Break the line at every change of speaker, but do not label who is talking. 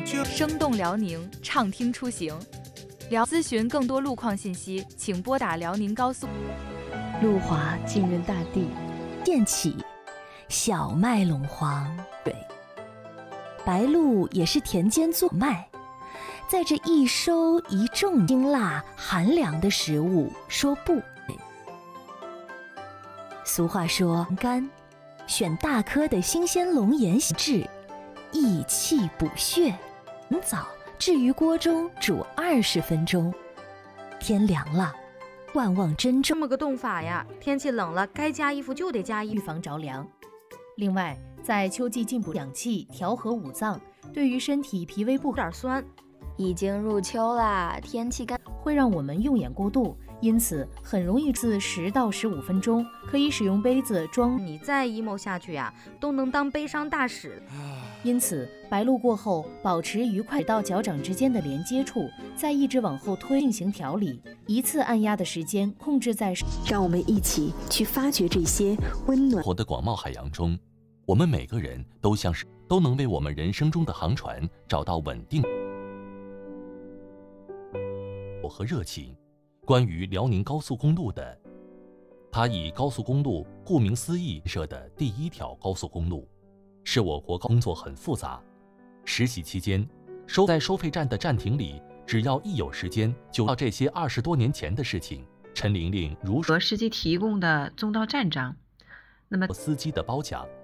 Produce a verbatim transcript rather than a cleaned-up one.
生动辽宁，畅听出行。辽咨询更多路况信息，请拨打辽宁高速。
路滑浸润大地，渐起，小麦陇黄水。白露也是田间作麦，在这一收一种辛辣寒凉的食物说不。俗话说干，选大颗的新鲜龙眼制，益气补血。很早置于锅中煮二十分钟。天凉了，万望珍重。
这么个冻法呀，天气冷了，该加衣服就得加衣服，
预防着凉。另外，在秋季进补养气，调和五脏，对于身体脾胃不
点酸。
已经入秋啦，天气干，
会让我们用眼过度，因此很容易自十到十五分钟，可以使用杯子装。
你再 emo 下去呀、啊，都能当悲伤大使。
因此，白露过后，保持愉快到脚掌之间的连接处，再一直往后推进行调理，一次按压的时间控制在。
让我们一起去发掘这些温暖。
活的广袤海洋中，我们每个人都像是都能为我们人生中的航船找到稳定和热情。关于辽宁高速公路的，它以高速公路顾名思义设的第一条高速公路，是我国工作很复杂。实习期间，收在收费站的站亭里，只要一有时间就到这些二十多年前的事情。陈玲玲如
和司机提供的中道站章，那么
司机的褒奖